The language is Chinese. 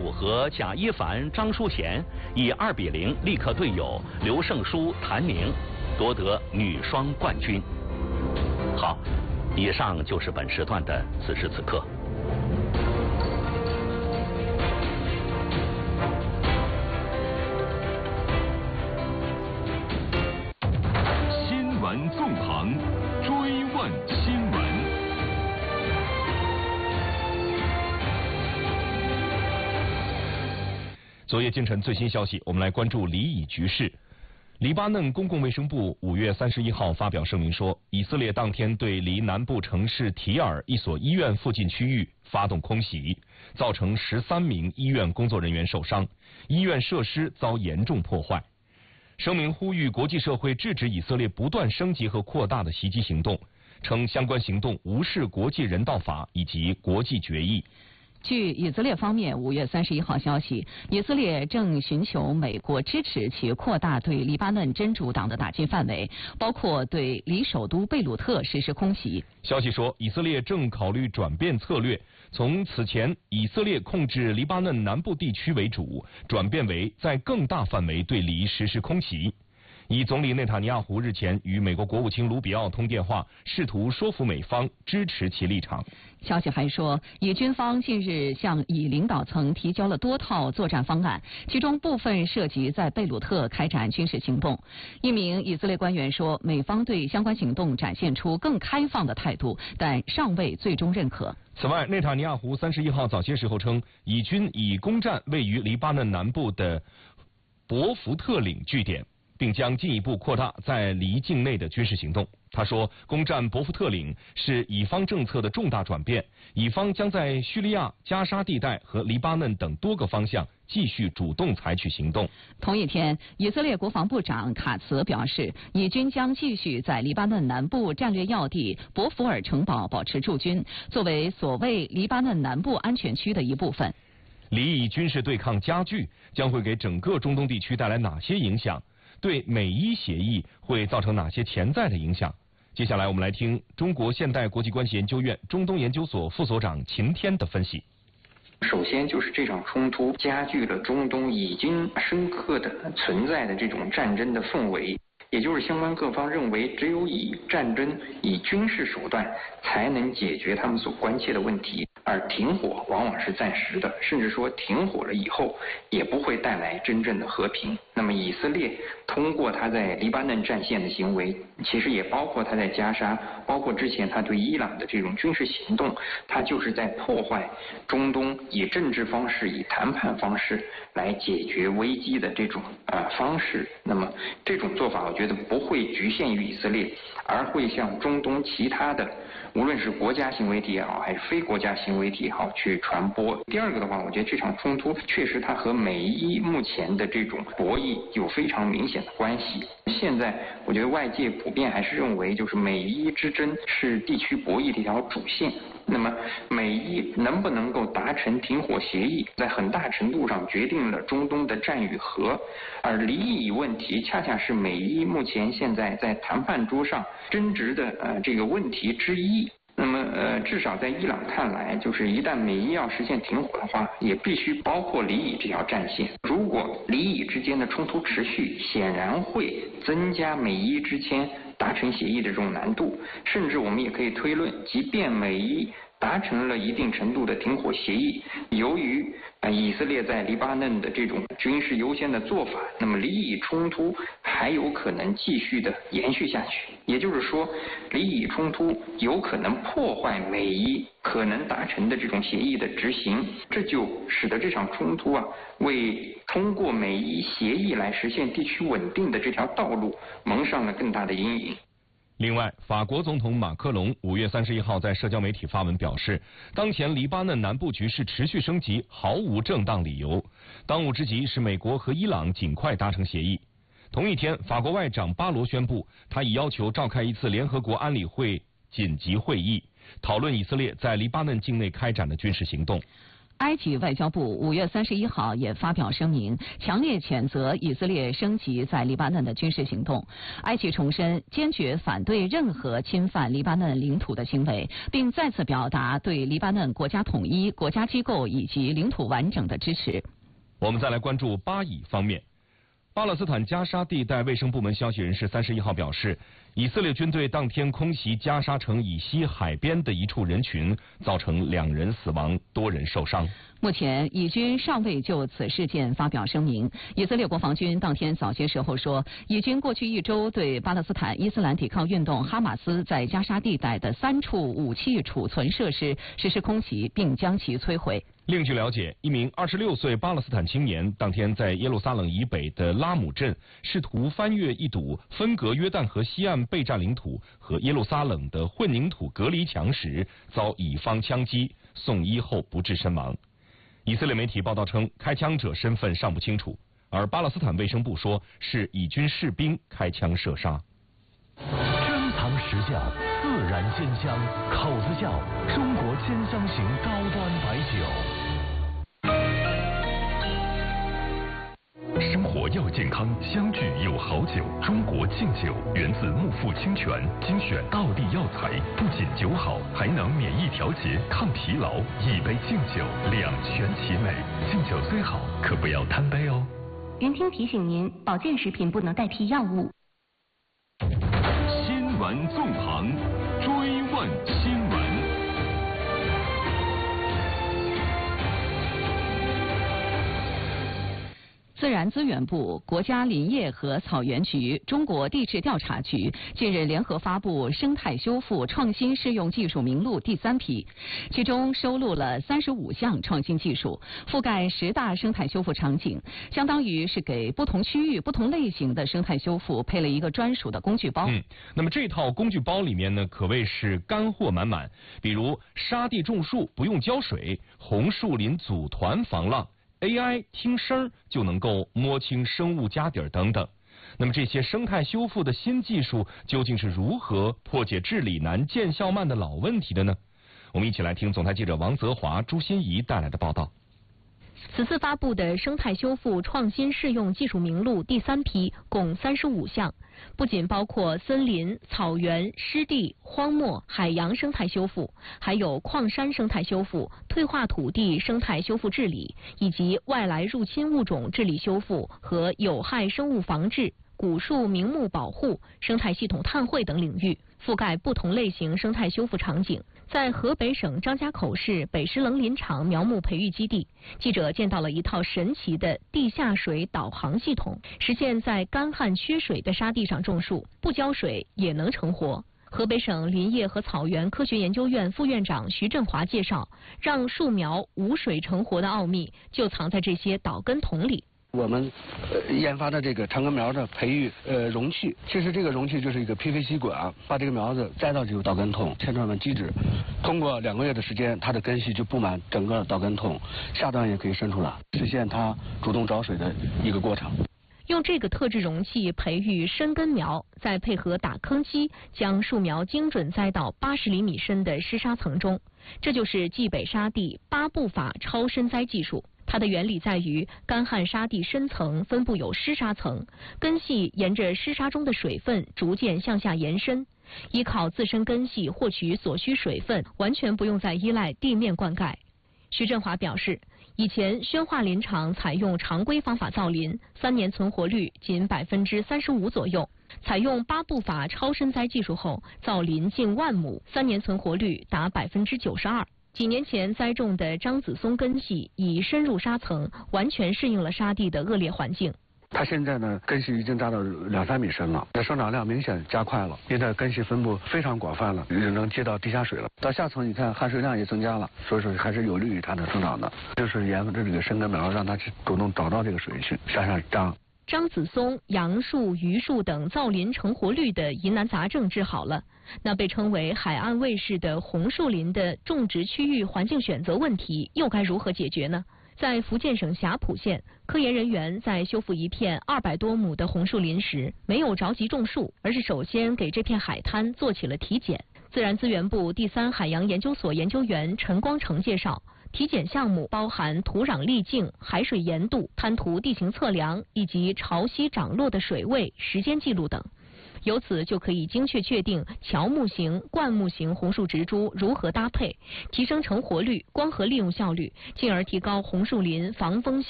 组合贾一凡、张淑贤以2-0力克队友刘胜书、谭宁，夺得女双冠军。好，以上就是本时段的此时此刻。 新闻纵横，追问新闻。 昨夜今晨最新消息，我们来关注黎以局势。黎巴嫩公共卫生部5月31号发表声明说，以色列当天对黎南部城市提尔一所医院附近区域发动空袭，造成13名医院工作人员受伤，医院设施遭严重破坏。声明呼吁国际社会制止以色列不断升级和扩大的袭击行动，称相关行动无视国际人道法以及国际决议。 据以色列方面5月31号消息，以色列正寻求美国支持其扩大对黎巴嫩真主党的打击范围，包括对黎首都贝鲁特实施空袭。 消息说，以色列正考虑转变策略，从此前以色列控制黎巴嫩南部地区为主，转变为在更大范围对黎实施空袭。以总理内塔尼亚胡日前与美国国务卿卢比奥通电话，试图说服美方支持其立场。 消息还说，以军方近日向以领导层提交了多套作战方案，其中部分涉及在贝鲁特开展军事行动。一名以色列官员说，美方对相关行动展现出更开放的态度，但尚未最终认可。 此外，内塔尼亚胡31号早些时候称，以军已攻占位于黎巴嫩南部的博福特岭据点，并将进一步扩大在黎境内的军事行动。他说，攻占博福特岭是以方政策的重大转变，以方将在叙利亚、加沙地带和黎巴嫩等多个方向继续主动采取行动。 同一天，以色列国防部长卡茨表示，以军将继续在黎巴嫩南部战略要地博福尔城堡保持驻军，作为所谓黎巴嫩南部安全区的一部分。 黎以军事对抗加剧，将会给整个中东地区带来哪些影响？对美伊协议会造成哪些潜在的影响？接下来我们来听中国现代国际关系研究院中东研究所副所长秦天的分析。 首先就是这场冲突加剧了中东已经深刻的存在的这种战争的氛围，也就是相关各方认为只有以战争、以军事手段才能解决他们所关切的问题，而停火往往是暂时的，甚至说停火了以后也不会带来真正的和平。那么以色列通过他在黎巴嫩战线的行为，其实也包括他在加沙，包括之前他对伊朗的这种军事行动，他就是在破坏中东以政治方式、以谈判方式来解决危机的这种方式。那么这种做法我觉得不会局限于以色列，而会向中东其他的无论是国家行为体也好，还是非国家行为体也好去传播。第二个的话，我觉得这场冲突确实它和美伊目前的这种博弈有非常明显的关系。现在我觉得外界普遍还是认为，就是美伊之争是地区博弈的一条主线。那么美伊能不能够达成停火协议，在很大程度上决定了中东的战与和，而黎以问题恰恰是美伊目前现在在谈判桌上争执的这个问题之一。那么至少在伊朗看来，就是一旦美伊要实现停火的话，也必须包括黎以这条战线。如果黎以之间的冲突持续，显然会增加美伊之间达成协议的这种难度，甚至我们也可以推论，即便美伊达成了一定程度的停火协议，由于以色列在黎巴嫩的这种军事优先的做法，那么黎以冲突还有可能继续的延续下去。也就是说，黎以冲突有可能破坏美伊可能达成的这种协议的执行，这就使得这场冲突为通过美伊协议来实现地区稳定的这条道路蒙上了更大的阴影。 另外，法国总统马克龙5月31号在社交媒体发文表示，当前黎巴嫩南部局势持续升级毫无正当理由，当务之急是美国和伊朗尽快达成协议。同一天，法国外长巴罗宣布，他已要求召开一次联合国安理会紧急会议，讨论以色列在黎巴嫩境内开展的军事行动。 埃及外交部5月31号也发表声明，强烈谴责以色列升级在黎巴嫩的军事行动。埃及重申坚决反对任何侵犯黎巴嫩领土的行为，并再次表达对黎巴嫩国家统一、国家机构以及领土完整的支持。 我们再来关注巴以方面。巴勒斯坦加沙地带卫生部门消息人士31号表示，以色列军队当天空袭加沙城以西海边的一处人群，造成2人死亡，多人受伤。 目前，以军尚未就此事件发表声明。以色列国防军当天早些时候说，以军过去1周对巴勒斯坦伊斯兰抵抗运动哈马斯在加沙地带的3处武器储存设施实施空袭，并将其摧毁。 另据了解，一名26岁巴勒斯坦青年当天在耶路撒冷以北的拉姆镇试图翻越一堵分隔约旦河西岸被占领土和耶路撒冷的混凝土隔离墙时，遭以方枪击，送医后不治身亡。以色列媒体报道称，开枪者身份尚不清楚，而巴勒斯坦卫生部说是以军士兵开枪射杀。 珍藏实窖，自然鲜香，口子窖，中国鲜香型高端白酒。生活要健康，相聚有好酒。中国敬酒源自牧妇清泉，精选道地药材，不仅酒好，还能免疫调节、抗疲劳。一杯敬酒，两全其美。敬酒虽好，可不要贪杯哦。 云听提醒您，保健食品不能代替药物。 新闻纵横，追问新闻。 自然资源部、国家林业和草原局、中国地质调查局近日联合发布生态修复创新适用技术名录第3批，其中收录了35项创新技术，覆盖10大生态修复场景，相当于是给不同区域、不同类型的生态修复配了一个专属的工具包。 那么这套工具包里面呢，可谓是干货满满，比如沙地种树不用浇水，红树林组团防浪。AI 听声就能够摸清生物家底等等。那么这些生态修复的新技术究竟是如何破解治理难、见效慢的老问题的呢？我们一起来听总台记者王泽华、朱欣怡带来的报道。 此次发布的生态修复创新适用技术名录第3批共35项，不仅包括森林、草原、湿地、荒漠、海洋生态修复，还有矿山生态修复、退化土地生态修复治理，以及外来入侵物种治理修复和有害生物防治、古树名木保护、生态系统碳汇等领域，覆盖不同类型生态修复场景。在河北省张家口市北石棱林场苗木培育基地，记者见到了一套神奇的地下水导航系统，实现在干旱缺水的沙地上种树，不浇水也能成活。河北省林业和草原科学研究院副院长徐振华介绍，让树苗无水成活的奥秘就藏在这些导根筒里。 我们研发的这个长根苗的培育容器，其实这个容器就是一个 PVC 管，把这个苗子栽到这个导根筒，嵌装的基质，通过2个月的时间，它的根系就布满整个导根筒，下端也可以伸出来，实现它主动找水的一个过程。 用这个特制容器培育深根苗，再配合打坑机，将树苗精准栽到80厘米深的湿沙层中，这就是冀北沙地8步法超深栽技术。它的原理在于，干旱沙地深层分布有湿沙层，根系沿着湿沙中的水分逐渐向下延伸，依靠自身根系获取所需水分，完全不用再依赖地面灌溉。徐振华表示，以前宣化林场采用常规方法造林，3年存活率仅35%左右，采用8步法超深栽技术后，造林近10000亩，3年存活率达92%。几年前栽种的樟子松根系已深入沙层，完全适应了沙地的恶劣环境。 它现在呢，根系已经扎到2-3米深了，生长量明显加快了，因为根系分布非常广泛了，也能接到地下水了。到下层你看含水量也增加了，所以说还是有利于它的生长的。就是研发这个深根苗，让它去主动找到这个水去向上张。 樟子松、杨树、榆树等造林成活率的疑难杂症治好了，那被称为海岸卫士的红树林的种植区域环境选择问题又该如何解决呢？在福建省霞浦县，科研人员在修复一片200多亩的红树林时，没有着急种树，而是首先给这片海滩做起了体检。自然资源部第3海洋研究所研究员陈光成介绍， 体检项目包含土壤粒径、海水盐度、滩涂地形测量以及潮汐涨落的水位、时间记录等。由此就可以精确确定乔木型、灌木型红树植株如何搭配，提升成活率、光合利用效率，进而提高红树林防风